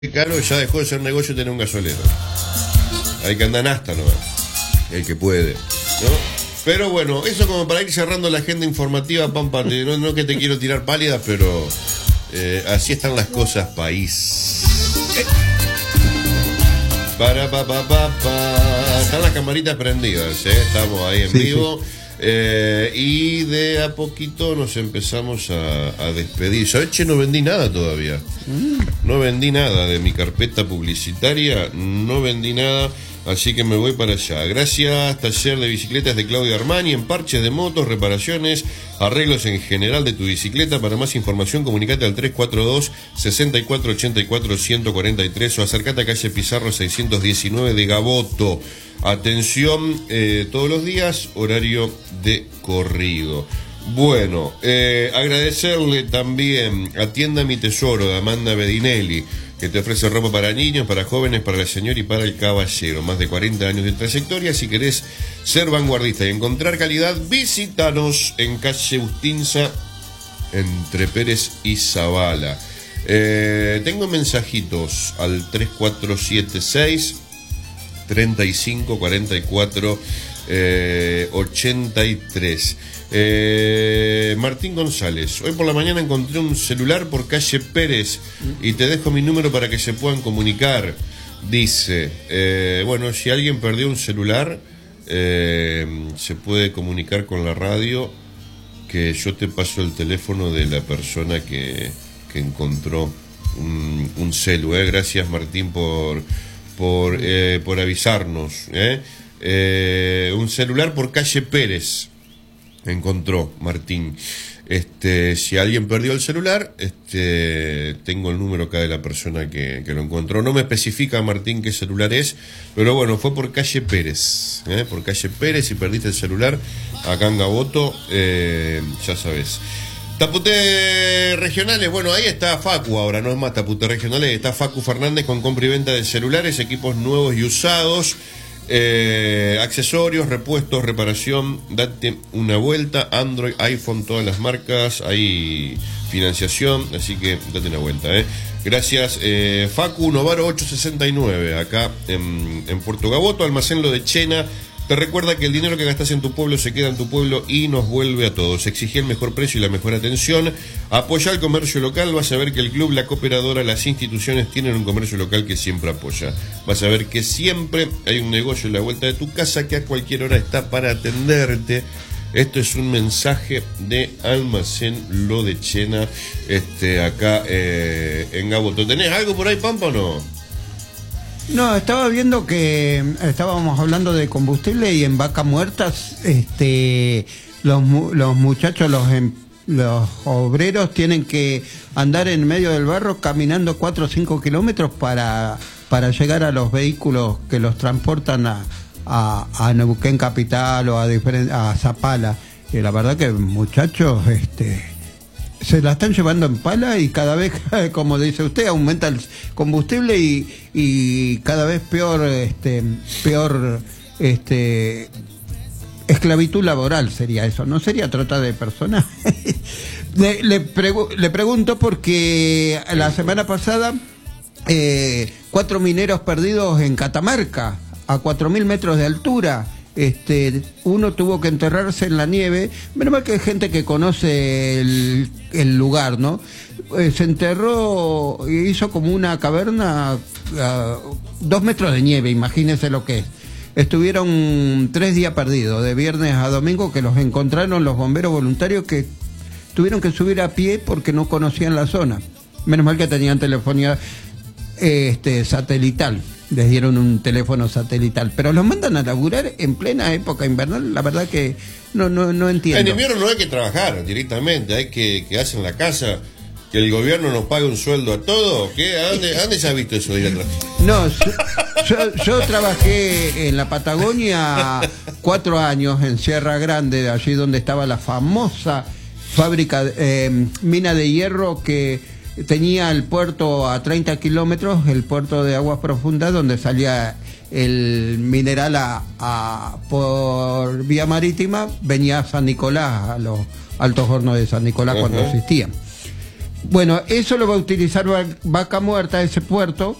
caro, ya dejó de ser negocio tener un gasolero. Hay que andar en asta nomás, el que puede, ¿no? Pero bueno, eso como para ir cerrando la agenda informativa, Pampa. No que te quiero tirar pálidas, pero así están las cosas, país. Están las camaritas prendidas, estamos ahí en vivo. Sí. Y de a poquito nos empezamos a despedir. ¿Sabes? No vendí nada todavía. No vendí nada de mi carpeta publicitaria. No vendí nada. Así que me voy para allá. Gracias, taller de bicicletas de Claudio Armani, en parches de motos, reparaciones, arreglos en general de tu bicicleta. Para más información, comunicate al 342-6484-143 o acercate a calle Pizarro 619 de Gaboto. Atención, todos los días, horario de corrido. Bueno, agradecerle también a Tienda Mi Tesoro de Amanda Bedinelli, que te ofrece ropa para niños, para jóvenes, para la señora y para el caballero. Más de 40 años de trayectoria. Si querés ser vanguardista y encontrar calidad, visítanos en calle Bustinza, entre Pérez y Zavala. Tengo mensajitos al 3476 35 44 83. Martín González, hoy por la mañana encontré un celular por calle Pérez y te dejo mi número para que se puedan comunicar. Dice, bueno, si alguien perdió un celular, se puede comunicar con la radio, que yo te paso el teléfono de la persona que encontró un celu. Gracias, Martín, por avisarnos. Un celular por calle Pérez encontró Martín. Si alguien perdió el celular, tengo el número acá de la persona que lo encontró. No me especifica, Martín, qué celular es, pero bueno, fue por calle Pérez, por calle Pérez. Si perdiste el celular acá en Gaboto, ya sabes. Taputé regionales, bueno, ahí está Facu ahora, no es más Taputé regionales, está Facu Fernández con compra y venta de celulares, equipos nuevos y usados, accesorios, repuestos, reparación. Date una vuelta, Android, iPhone, todas las marcas, hay financiación, así que date una vuelta. Gracias, Facu. Novaro 869, acá en Puerto Gaboto, almacén Lo de Chena. Te recuerda que el dinero que gastas en tu pueblo se queda en tu pueblo y nos vuelve a todos. Exigí el mejor precio y la mejor atención. Apoya el comercio local. Vas a ver que el club, la cooperadora, las instituciones tienen un comercio local que siempre apoya. Vas a ver que siempre hay un negocio en la vuelta de tu casa que a cualquier hora está para atenderte. Esto es un mensaje de almacén Lo de Chena, acá en Gaboto. ¿Tenés algo por ahí, Pampa, o no? No, estaba viendo que estábamos hablando de combustible y en Vaca Muertas, los muchachos, los obreros tienen que andar en medio del barro caminando 4 o 5 kilómetros para llegar a los vehículos que los transportan a Neuquén Capital o a Zapala. Y la verdad que muchachos, se la están llevando en pala y cada vez, como dice usted, aumenta el combustible y cada vez peor esclavitud laboral sería eso, no sería trata de personas. Le pregunto porque la semana pasada 4 mineros perdidos en Catamarca a 4.000 metros de altura. Uno tuvo que enterrarse en la nieve. Menos mal que hay gente que conoce el lugar, ¿no? Se enterró y hizo como una caverna a 2 metros de nieve, imagínense lo que es. Estuvieron 3 días perdidos, de viernes a domingo, que los encontraron los bomberos voluntarios, que tuvieron que subir a pie porque no conocían la zona. Menos mal que tenían telefonía satelital. Les dieron un teléfono satelital, pero los mandan a laburar en plena época invernal. La verdad que no entiendo. En invierno no hay que trabajar directamente, hay que quedarse en la casa, que el gobierno nos pague un sueldo a todos. ¿A dónde se ha visto eso de ir a trabajar? No, yo trabajé en la Patagonia 4 años, en Sierra Grande, allí donde estaba la famosa fábrica, mina de hierro que tenía el puerto a 30 kilómetros, el puerto de aguas profundas, donde salía el mineral por vía marítima, venía a San Nicolás, a los altos hornos de San Nicolás, cuando existían. Bueno, eso lo va a utilizar Vaca Muerta, ese puerto,